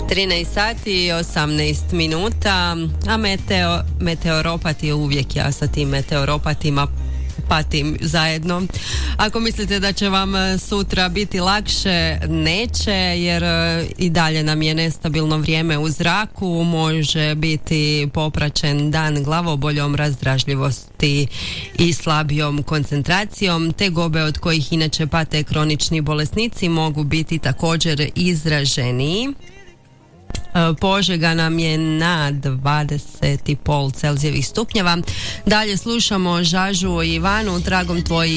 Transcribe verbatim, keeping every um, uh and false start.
trinaest sati i osamnaest minuta, a meteo, meteoropati uvijek, ja sa tim meteoropatima patim zajedno. Ako mislite da će vam sutra biti lakše, neće, jer i dalje nam je nestabilno vrijeme u zraku, može biti popraćen dan glavoboljom, razdražljivosti i slabijom koncentracijom. Tegobe od kojih inače pate kronični bolesnici mogu biti također izraženiji. Požega nam je na dvadeset i pol Celzijevih stupnjeva. Dalje slušamo Žažu i Ivanu, tragom tvojih